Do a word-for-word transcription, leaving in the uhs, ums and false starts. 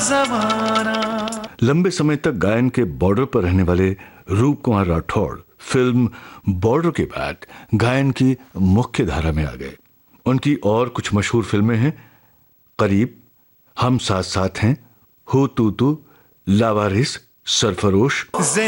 जमाना। लंबे समय तक गायन के बॉर्डर पर रहने वाले रूप कुमार राठौड़ फिल्म बॉर्डर के बाद गायन की मुख्य धारा में आ गए। उनकी और कुछ मशहूर फिल्में हैं करीब, हम साथ साथ हैं, हू तू तू, लावारिस, सरफरोश।